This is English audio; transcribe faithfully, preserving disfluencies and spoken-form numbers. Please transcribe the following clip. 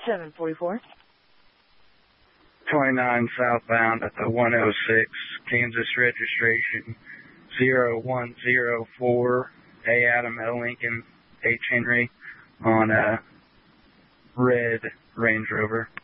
seven forty-four. twenty-nine southbound at the one oh six, Kansas registration zero one zero four, A Adam L Lincoln H Henry on a red Range Rover.